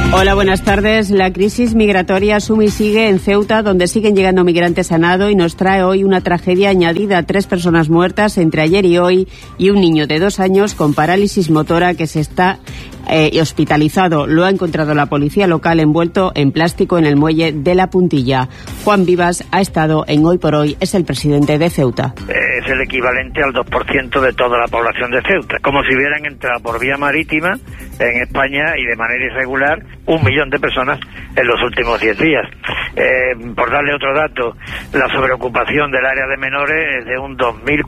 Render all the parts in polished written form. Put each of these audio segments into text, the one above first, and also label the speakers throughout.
Speaker 1: Hola, buenas tardes. La crisis migratoria suma y sigue en Ceuta, donde siguen llegando migrantes a nado, y nos trae hoy una tragedia añadida: 3 personas muertas entre ayer y hoy, y un niño de 2 años con parálisis motora que se está hospitalizado. Lo ha encontrado la policía local envuelto en plástico en el muelle de La Puntilla. Juan Vivas ha estado en Hoy por Hoy, es el presidente de Ceuta.
Speaker 2: Es el equivalente al 2% de toda la población de Ceuta, como si hubieran entrado por vía marítima en España y de manera irregular 1 millón de personas en los últimos 10 días. Por darle otro dato, la sobreocupación del área de menores es de un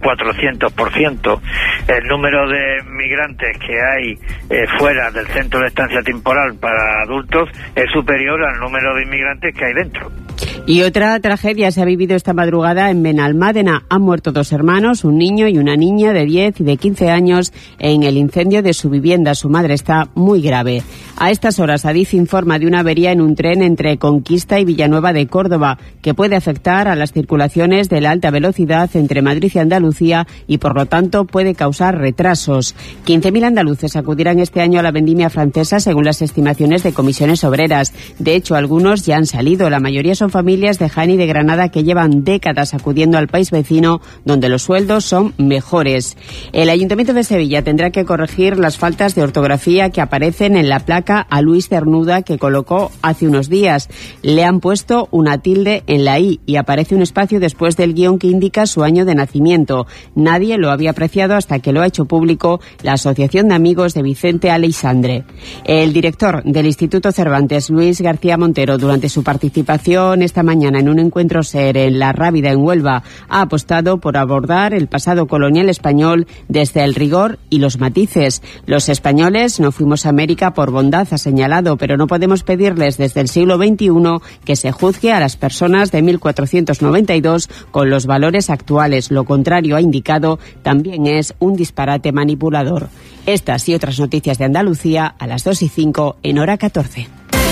Speaker 2: 2.400%. El número de migrantes que hay fuera del centro de estancia temporal para adultos es superior al número de inmigrantes que hay dentro.
Speaker 1: Y otra tragedia se ha vivido esta madrugada en Benalmádena. Han muerto 2 hermanos, un niño y una niña de 10 y de 15 años en el incendio de su vivienda. Su madre está muy grave. A estas horas, Adif informa de una avería en un tren entre Conquista y Villanueva de Córdoba, que puede afectar a las circulaciones de la alta velocidad entre Madrid y Andalucía y, por lo tanto, puede causar retrasos. 15.000 andaluces acudirán este año a la vendimia francesa, según las estimaciones de Comisiones Obreras. De hecho, algunos ya han salido. La mayoría son familias de Jaén y de Granada que llevan décadas acudiendo al país vecino, donde los sueldos son mejores. El Ayuntamiento de Sevilla tendrá que corregir las faltas de ortografía que aparecen en la placa a Luis Cernuda que colocó hace unos días. Le han puesto una tilde en la I y aparece un espacio después del guión que indica su año de nacimiento. Nadie lo había apreciado hasta que lo ha hecho público la Asociación de Amigos de Vicente Aleixandre. El director del Instituto Cervantes, Luis García Montero, durante su participación esta mañana en un encuentro SER en La Rábida, en Huelva, ha apostado por abordar el pasado colonial español desde el rigor y los matices. Los españoles no fuimos a América por bondad, ha señalado, pero no podemos pedirles desde el siglo XXI que se juzgue a las personas de 1492 con los valores actuales. Lo contrario, ha indicado, también es un disparate manipulador. Estas y otras noticias de Andalucía a las 2:05 en Hora 14.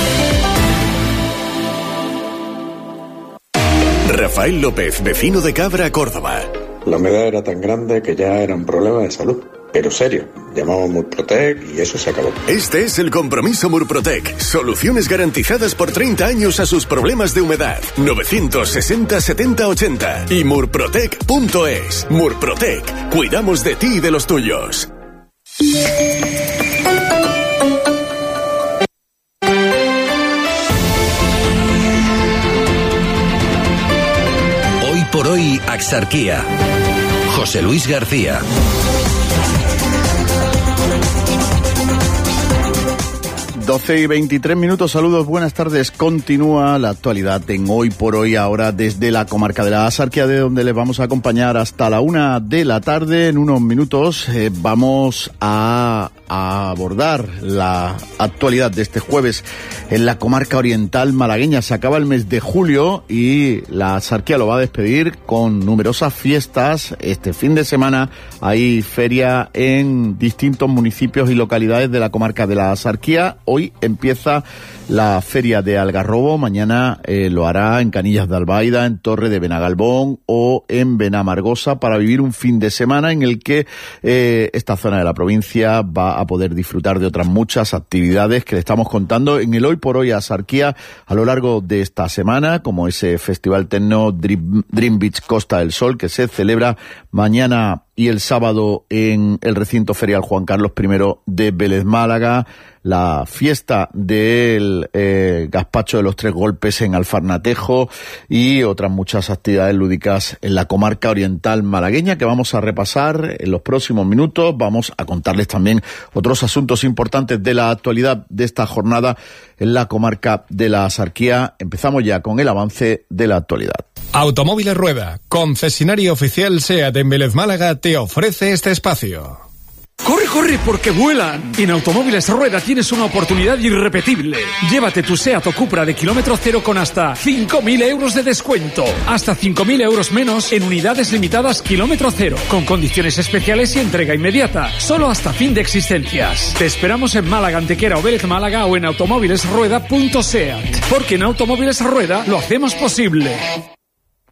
Speaker 3: Rafael López, vecino de Cabra, Córdoba.
Speaker 4: La humedad era tan grande que ya era un problema de salud. Pero serio, llamamos Murprotec y eso se acabó.
Speaker 3: Este es el compromiso Murprotec. Soluciones garantizadas por 30 años a sus problemas de humedad. 960 70 80 y murprotec.es. Murprotec. Cuidamos de ti y de los tuyos.
Speaker 5: Hoy por hoy, Axarquía. José Luis García.
Speaker 6: Doce y 23 minutos, saludos, buenas tardes. Continúa la actualidad en Hoy por Hoy, ahora desde la comarca de la Axarquía, de donde les vamos a acompañar hasta la 1 de la tarde. En unos minutos vamos a abordar la actualidad de este jueves en la comarca oriental malagueña. Se acaba el mes de julio y la Axarquía lo va a despedir con numerosas fiestas. Este fin de semana hay feria en distintos municipios y localidades de la comarca de la Axarquía. Hoy empieza la feria de Algarrobo, mañana lo hará en Canillas de Albaida, en Torre de Benagalbón o en Benamargosa, para vivir un fin de semana en el que esta zona de la provincia va a poder disfrutar de otras muchas actividades que le estamos contando en el Hoy por Hoy Axarquía a lo largo de esta semana, como ese Festival Tecno Dream Beach Costa del Sol, que se celebra mañana y el sábado en el recinto ferial Juan Carlos I de Vélez Málaga, la fiesta del gazpacho de los 3 golpes en Alfarnatejo y otras muchas actividades lúdicas en la comarca oriental malagueña que vamos a repasar en los próximos minutos. Vamos a contarles también otros asuntos importantes de la actualidad de esta jornada en la comarca de la Axarquía. Empezamos ya con el avance de la actualidad.
Speaker 7: Automóviles Rueda, concesionario oficial SEAT en Vélez Málaga, te ofrece este espacio.
Speaker 8: ¡Corre, corre, porque vuelan! En Automóviles Rueda tienes una oportunidad irrepetible. Llévate tu SEAT o Cupra de kilómetro cero con hasta 5.000 euros de descuento. Hasta 5.000 euros menos en unidades limitadas kilómetro cero, con condiciones especiales y entrega inmediata. Solo hasta fin de existencias. Te esperamos en Málaga, Antequera o Vélez Málaga o en automóvilesrueda.seat. Porque en Automóviles Rueda lo hacemos posible.